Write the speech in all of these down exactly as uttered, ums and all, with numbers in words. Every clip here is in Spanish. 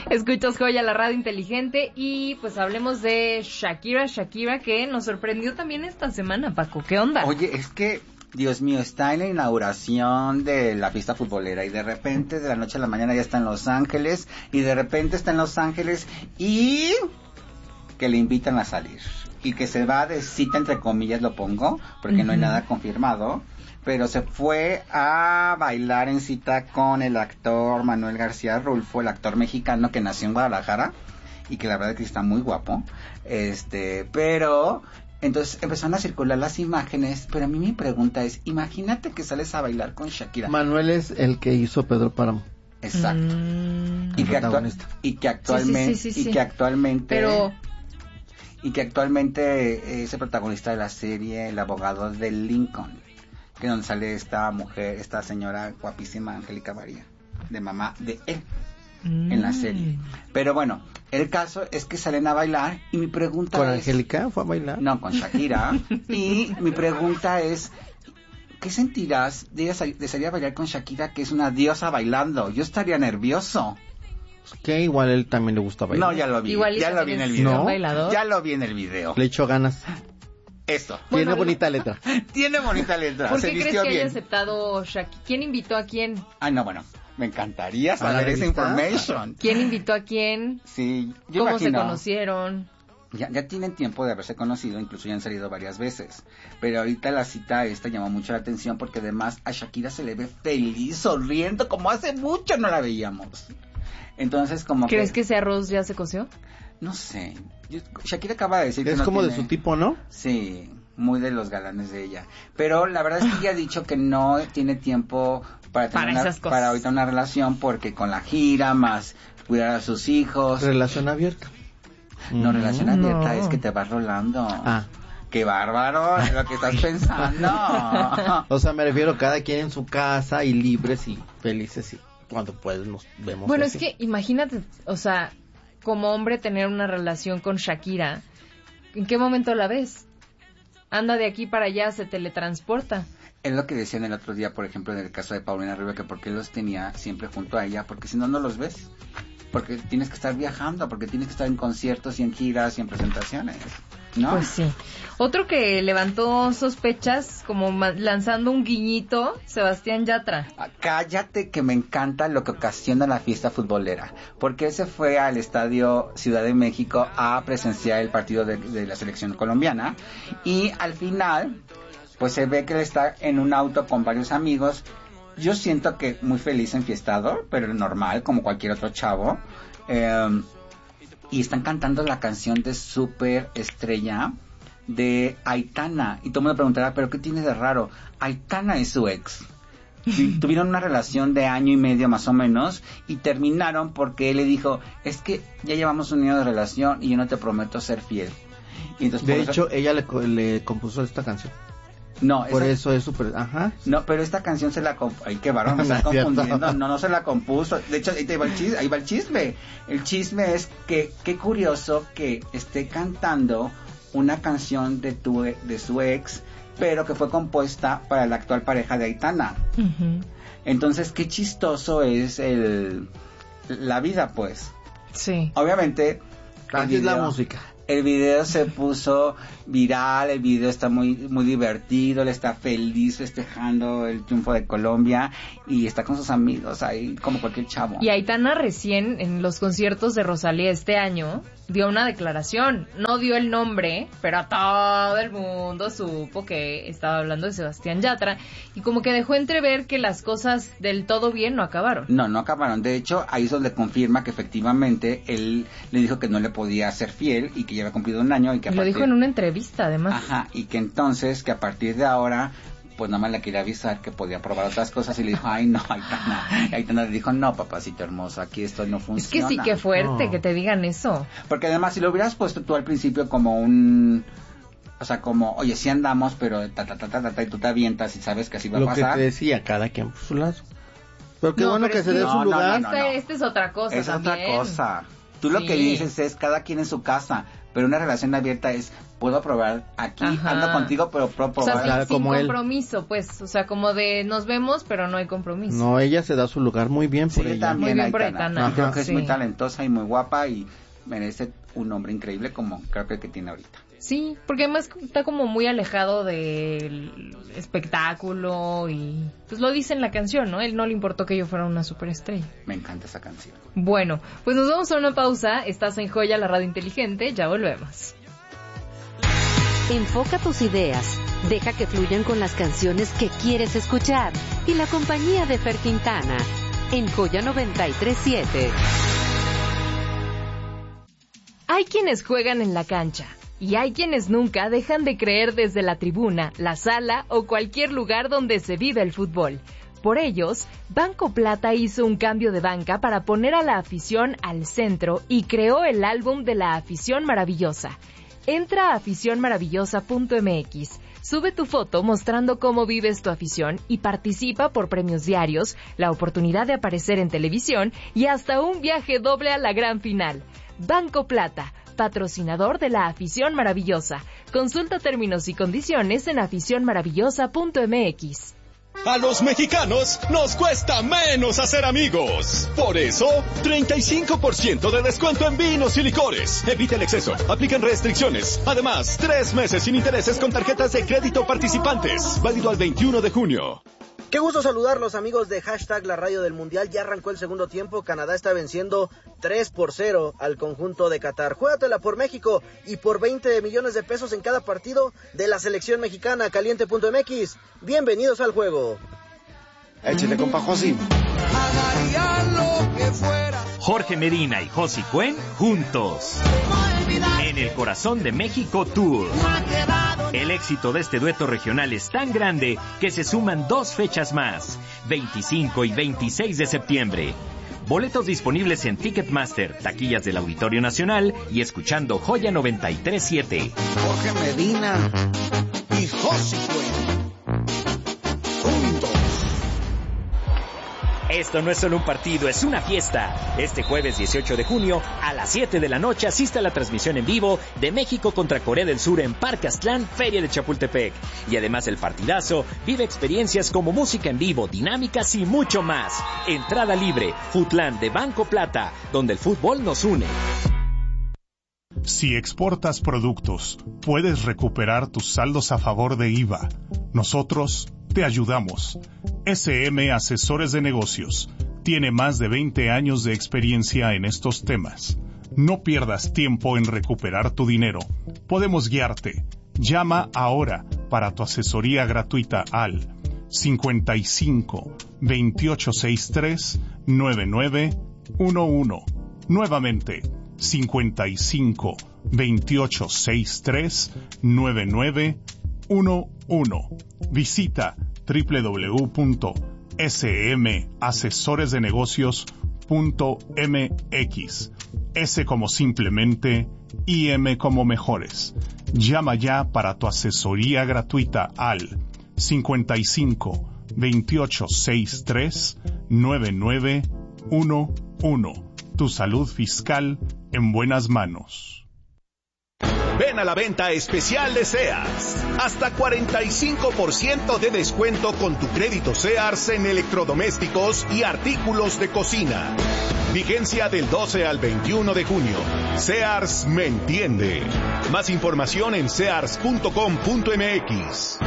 Escuchas Joya, la radio inteligente, y pues hablemos de Shakira, Shakira, que nos sorprendió también esta semana, Paco. ¿Qué onda? Oye, es que, Dios mío, está en la inauguración de la pista futbolera y de repente, de la noche a la mañana ya está en Los Ángeles, y de repente está en Los Ángeles y que le invitan a salir. Y que se va de cita, entre comillas lo pongo, porque uh-huh. no hay nada confirmado. Pero se fue a bailar en cita con el actor Manuel García Rulfo, el actor mexicano que nació en Guadalajara y que la verdad es que está muy guapo. Este, pero entonces empezaron a circular las imágenes, pero a mí mi pregunta es, imagínate que sales a bailar con Shakira. Manuel es el que hizo Pedro Páramo. Exacto. Mm. Y, que actua- y que actualmente sí, sí, sí, sí, sí. y que actualmente pero y que actualmente es el protagonista de la serie El abogado de Lincoln, que donde sale esta mujer, esta señora guapísima, Angélica María, de mamá de él, mm. en la serie. Pero bueno, el caso es que salen a bailar y mi pregunta ¿Con es... ¿Con Angélica fue a bailar? No, con Shakira. Y mi pregunta es, ¿qué sentirás de, de salir a bailar con Shakira, que es una diosa bailando? Yo estaría nervioso. Que igual él también le gusta bailar. No, ya lo vi, igual ya lo vi en el video. ¿No? Ya lo vi en el video. Le echó ganas. Eso. Tiene bueno, bonita letra. Tiene bonita letra. ¿Por Se qué crees vistió que bien. haya aceptado Shakira? ¿Quién invitó a quién? Ah, no, bueno. Me encantaría saber esa information. ¿Quién invitó a quién? Sí, yo ¿Cómo imagino, se conocieron? Ya, ya tienen tiempo de haberse conocido, incluso ya han salido varias veces. Pero ahorita la cita esta llamó mucho la atención porque además a Shakira se le ve feliz, sonriendo, como hace mucho no la veíamos. Entonces, como ¿Crees que... que ese arroz ya se coció? No sé. Yo, Shakira acaba de decir es que no como tiene... de su tipo, ¿no? Sí, muy de los galanes de ella. Pero la verdad es que ella ha dicho que no tiene tiempo para tener para, una, esas cosas. para ahorita una relación, porque con la gira, más cuidar a sus hijos. Relación abierta. No, mm, relación abierta no. es que te vas rolando. Ah. ¡Qué bárbaro! Es lo que estás pensando. O sea, me refiero cada quien en su casa y libres y felices y cuando pues nos vemos. Bueno, así. es que imagínate, o sea, como hombre tener una relación con Shakira, ¿en qué momento la ves? Anda de aquí para allá, se teletransporta. Es lo que decían el otro día, por ejemplo, en el caso de Paulina Rubio, que por qué los tenía siempre junto a ella, porque si no, no los ves. Porque tienes que estar viajando, porque tienes que estar en conciertos y en giras y en presentaciones, ¿no? Pues sí. Otro que levantó sospechas, como ma- lanzando un guiñito, Sebastián Yatra. Ah, cállate, que me encanta lo que ocasiona la fiesta futbolera, porque él se fue al estadio Ciudad de México a presenciar el partido de, de la selección colombiana, y al final pues se ve que él está en un auto con varios amigos. Yo siento que muy feliz, enfiestado, pero normal, como cualquier otro chavo. Eh, y están cantando la canción de Super Estrella de Aitana. Y todo el mundo preguntará, ¿pero qué tiene de raro? Aitana es su ex. Y tuvieron una relación de año y medio más o menos, y terminaron porque él le dijo, es que ya llevamos un año de relación y yo no te prometo ser fiel. Y entonces, de por hecho, eso... ella le, le compuso esta canción. No, por esa... eso es súper, ajá. No, pero esta canción se la comp... Ay, qué varón, me está confundiendo. No, no se la compuso. De hecho, ahí, te va el chisme, ahí va el chisme. El chisme es que, qué curioso que esté cantando una canción de tu de su ex, pero que fue compuesta para la actual pareja de Aitana. Uh-huh. Entonces, qué chistoso es el la vida, pues. Sí. Obviamente, así es la música. El video se puso viral, el video está muy muy divertido, él está feliz festejando el triunfo de Colombia y está con sus amigos ahí como cualquier chavo. Y Aitana recién en los conciertos de Rosalía este año dio una declaración, no dio el nombre, pero todo el mundo supo que estaba hablando de Sebastián Yatra y como que dejó entrever que las cosas del todo bien no acabaron. No, no acabaron. De hecho, ahí es donde confirma que efectivamente él le dijo que no le podía ser fiel y que ya había cumplido un año y que a Lo partir... dijo en una entrevista, además. Ajá, y que entonces, que a partir de ahora, pues nada más le quería avisar que podía probar otras cosas y le dijo, ay no, Aitana. Y Aitana le dijo, no, papacito hermoso, aquí esto no funciona. Es que sí, qué fuerte no. que te digan eso. Porque además, si lo hubieras puesto tú al principio como un... O sea, como, oye, sí andamos, pero ta, ta, ta, ta, ta, ta, y tú te avientas y sabes que así va lo a pasar. Lo que te decía, cada quien por su lado. Pero qué no, bueno pero que es se dé no, su no, lugar. No, no, no. Esta, esta es otra cosa es también. otra cosa. Tú lo sí. que dices es cada quien en su casa, pero una relación abierta es, puedo probar aquí, Ajá. ando contigo, pero puedo probar. O sea, Claro, sin, sin como él. compromiso, pues, o sea, como de nos vemos, pero no hay compromiso. No, ella se da su lugar muy bien por Sí, ella. también Muy bien por Aitana. Aitana. Y creo Ajá. que es Sí. muy talentosa y muy guapa y merece un hombre increíble como creo que el que tiene ahorita. Sí, porque además está como muy alejado del espectáculo y pues lo dice en la canción, ¿no? Él no le importó que yo fuera una superestrella. Me encanta esa canción. Bueno, pues nos vamos a una pausa. Estás en Joya, la radio inteligente. Ya volvemos. Enfoca tus ideas, deja que fluyan con las canciones que quieres escuchar y la compañía de Fer Quintana en Joya noventa y tres punto siete. Hay quienes juegan en la cancha y hay quienes nunca dejan de creer desde la tribuna, la sala o cualquier lugar donde se vive el fútbol. Por ellos, Banco Plata hizo un cambio de banca para poner a la afición al centro y creó el álbum de la afición maravillosa. Entra a afición maravillosa punto m x, sube tu foto mostrando cómo vives tu afición y participa por premios diarios, la oportunidad de aparecer en televisión y hasta un viaje doble a la gran final. Banco Plata, patrocinador de la afición maravillosa. Consulta términos y condiciones en afición maravillosa punto m x. A los mexicanos nos cuesta menos hacer amigos. Por eso, treinta y cinco por ciento de descuento en vinos y licores. Evita el exceso. Aplican restricciones. Además, tres meses sin intereses con tarjetas de crédito participantes. Válido al veintiuno de junio. Qué gusto saludarlos, amigos de Hashtag La Radio del Mundial. Ya arrancó el segundo tiempo. Canadá está venciendo tres por cero al conjunto de Qatar. Juégatela por México y por veinte millones de pesos en cada partido de la selección mexicana. Caliente punto m x. Bienvenidos al juego. Échale, compa Josi. Jorge Medina y Josi Cuen juntos en el Corazón de México Tour. El éxito de este dueto regional es tan grande que se suman dos fechas más, veinticinco y veintiséis de septiembre. Boletos disponibles en Ticketmaster, taquillas del Auditorio Nacional y escuchando Joya noventa y tres punto siete. Jorge Medina y Josi Cuen. Juntos. Esto no es solo un partido, es una fiesta. Este jueves dieciocho de junio, a las siete de la noche, asiste a la transmisión en vivo de México contra Corea del Sur en Parque Aztlán, Feria de Chapultepec. Y además el partidazo vive experiencias como música en vivo, dinámicas y mucho más. Entrada libre, Futlán de Banco Plata, donde el fútbol nos une. Si exportas productos, puedes recuperar tus saldos a favor de I V A. Nosotros te ayudamos. S M Asesores de Negocios tiene más de veinte años de experiencia en estos temas. No pierdas tiempo en recuperar tu dinero. Podemos guiarte. Llama ahora para tu asesoría gratuita al cincuenta y cinco, veintiocho sesenta y tres, noventa y nueve once. Nuevamente, cincuenta y cinco, veintiocho sesenta y tres, noventa y nueve once. Visita doble u doble u doble u punto s m asesores de negocios punto m x. S como simplemente y M como mejores. Llama ya para tu asesoría gratuita al cincuenta y cinco, veintiocho sesenta y tres, noventa y nueve once. Tu salud fiscal en buenas manos. Ven a la venta especial de Sears. Hasta cuarenta y cinco por ciento de descuento con tu crédito Sears en electrodomésticos y artículos de cocina. Vigencia del doce al veintiuno de junio. Sears me entiende. Más información en sears punto com punto m x.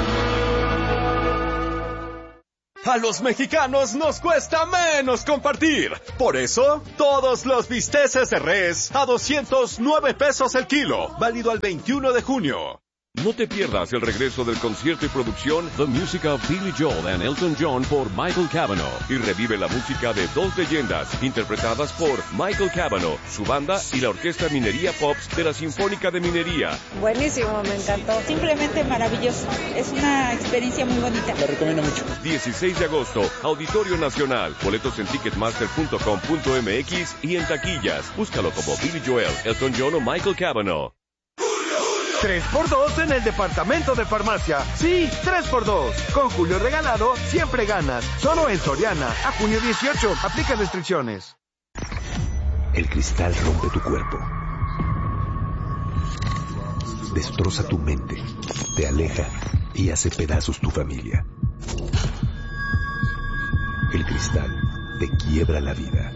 A los mexicanos nos cuesta menos compartir. Por eso, todos los bisteces de res a doscientos nueve pesos el kilo. Válido al veintiuno de junio. No te pierdas el regreso del concierto y producción The Music of Billy Joel and Elton John por Michael Cavanaugh y revive la música de dos leyendas interpretadas por Michael Cavanaugh, su banda y la Orquesta Minería Pops de la Sinfónica de Minería. Buenísimo, me encantó. Simplemente maravilloso. Es una experiencia muy bonita. Lo recomiendo mucho. dieciséis de agosto, Auditorio Nacional. Boletos en ticketmaster punto com punto m x y en taquillas. Búscalo como Billy Joel, Elton John o Michael Cavanaugh. tres por dos en el departamento de farmacia. Sí, tres por dos. Con Julio Regalado, siempre ganas. Solo en Soriana. A junio dieciocho. Aplica restricciones. El cristal rompe tu cuerpo. destroza tu mente, te aleja y hace pedazos tu familia. El cristal te quiebra la vida.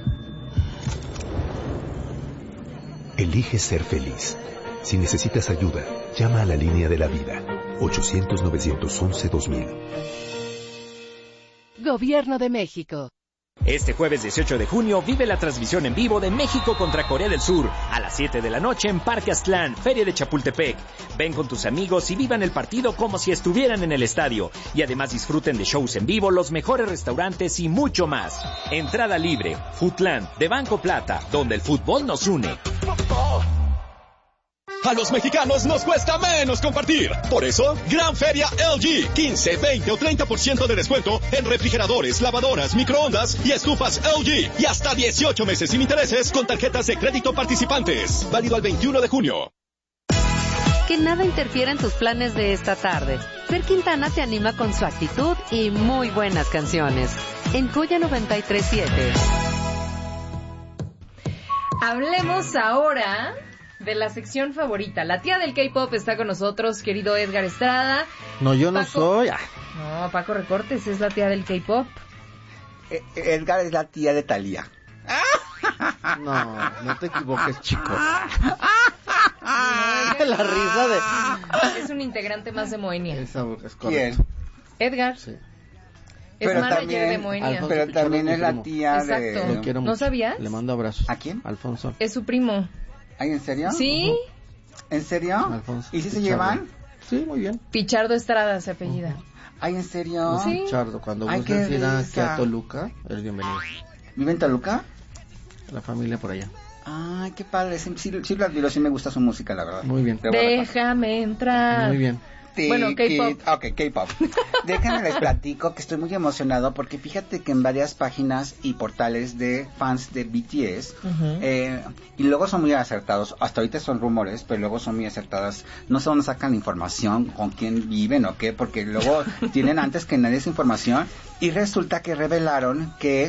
Elige ser feliz. Si necesitas ayuda, llama a la línea de la vida. ochocientos, novecientos once, dos mil. Gobierno de México. Este jueves dieciocho de junio vive la transmisión en vivo de México contra Corea del Sur a las siete de la noche en Parque Aztlán, Feria de Chapultepec. Ven con tus amigos y vivan el partido como si estuvieran en el estadio. Y además disfruten de shows en vivo, los mejores restaurantes y mucho más. Entrada libre. Foodland de Banco Plata, donde el fútbol nos une. A los mexicanos nos cuesta menos compartir. Por eso, Gran Feria L G. quince, veinte o treinta por ciento de descuento en refrigeradores, lavadoras, microondas y estufas L G. Y hasta dieciocho meses sin intereses con tarjetas de crédito participantes. Válido al veintiuno de junio. Que nada interfiera en tus planes de esta tarde. Fer Quintana te anima con su actitud y muy buenas canciones. En Joya noventa y tres punto siete. Hablemos ahora de la sección favorita. La tía del K-pop está con nosotros, querido Edgar Estrada. No, yo no Paco... soy. Ah. No, Paco Recortes es la tía del K-pop. Eh, Edgar es la tía de Thalía. No, no te equivoques, chico. No, la risa de... Es un integrante más de Moenia. Esa es ¿Quién? Edgar. Sí. Es pero manager también, de Moenia. Alfonso pero Picholo, también es la primo. tía Exacto. de... Lo quiero ¿No mucho. sabías? Le mando abrazos. ¿A quién? Alfonso. Es su primo. ¿Ay, en serio? ¿Sí? Uh-huh. ¿En serio? Alfonso ¿Y si se Pichardo. llevan? Sí, muy bien. Pichardo Estrada se apellida. Uh-huh. ¿Ay, en serio? Sí. Pichardo, cuando Ay, gusten qué ir aquí risa. a Toluca, eres bienvenido. ¿Vive en Toluca? La familia por allá. Ay, qué padre. Sí, sí, sí lo admiro, sí me gusta su música, la verdad. Muy bien. Déjame entrar. Muy bien. Bueno, K-pop. Ok, K-pop. Déjenme les platico que estoy muy emocionado porque fíjate que en varias páginas y portales de fans de B T S, uh-huh. eh, y luego son muy acertados, hasta ahorita son rumores, pero luego son muy acertadas. No sé dónde sacan la información, con quién viven o qué, porque luego tienen antes que nadie esa información, y resulta que revelaron que...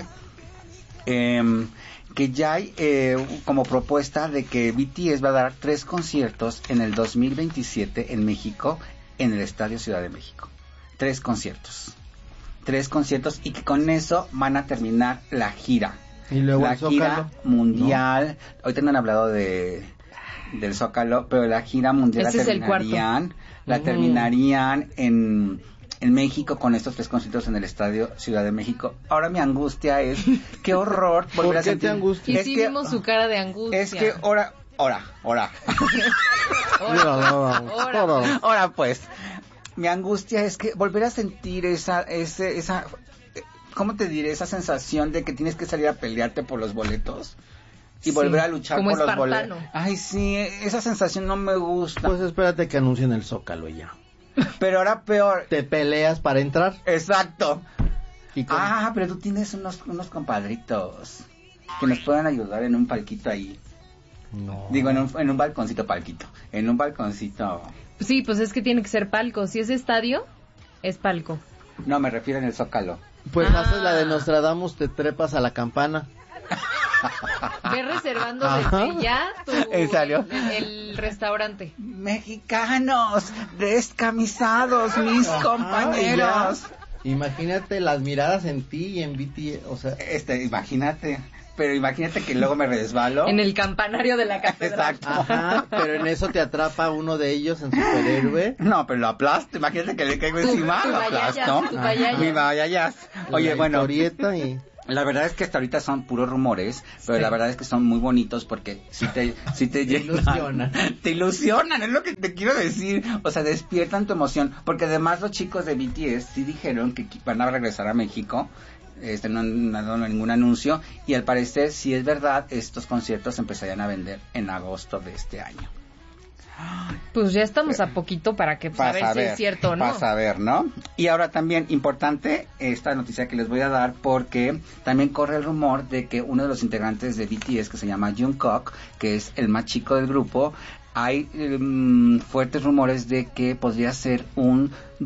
Eh, que ya hay eh, como propuesta de que B T S va a dar tres conciertos en el dos mil veintisiete en México, en el Estadio Ciudad de México. Tres conciertos. Tres conciertos y que con eso van a terminar la gira. Y luego la el gira Zócalo, mundial. ¿No? Ahorita no han hablado de del Zócalo, pero la gira mundial Ese la es el terminarían, cuarto. la Uh-huh. terminarían en en México con estos tres conciertos en el Estadio Ciudad de México. Ahora mi angustia es, qué horror volver ¿Por a qué sentir. te angustia? Y Es sí que, vimos su cara de angustia. es que ahora, ahora, ahora. Ahora, ahora, ahora pues, mi angustia es que volver a sentir esa, ese, esa, ¿cómo te diré? Esa sensación de que tienes que salir a pelearte por los boletos. Y Sí, volver a luchar como por los espartano. boletos. Ay, sí, esa sensación no me gusta. Pues espérate que anuncien el Zócalo y ya. Pero ahora peor. Te peleas para entrar. Exacto. ¿Y cómo? Ah, pero tú tienes unos, unos compadritos que nos puedan ayudar en un palquito ahí. No. Digo, en un, en un balconcito palquito. En un balconcito. Sí, pues es que tiene que ser palco. Si es estadio, es palco. No, me refiero en el Zócalo. Pues Ah. haces la de Nostradamus, te trepas a la campana. Ve reservando Ajá. desde ya tu, ¿En serio? el, el restaurante. Mexicanos, descamisados, mis Ajá, compañeros. y ya, imagínate las miradas en ti y en B T S, o sea, Este, imagínate. Pero imagínate que luego me resbalo. En el campanario de la catedral. Exacto. ajá, pero en eso te atrapa uno de ellos en superhéroe. No, pero lo aplasto. Imagínate que le caigo Tu- encima, tu lo vayayas, aplasto. tu vayayas. Mi vayayas. Oye, la bueno. historieta y La verdad es que hasta ahorita son puros rumores, pero Sí. la verdad es que son muy bonitos porque si te, si te, Te llenan, ilusionan. te ilusionan, es lo que te quiero decir, o sea, despiertan tu emoción, porque además los chicos de B T S sí dijeron que van a regresar a México, este, no han dado ningún anuncio, y al parecer, si es verdad, estos conciertos empezarían a vender en agosto de este año. Pues ya estamos a poquito para que Para saber saber, si es cierto o no. para saber, ¿no? Y ahora también importante esta noticia que les voy a dar porque también corre el rumor de que uno de los integrantes de B T S que se llama Jungkook, que es el más chico del grupo, hay um, fuertes rumores de que podría ser un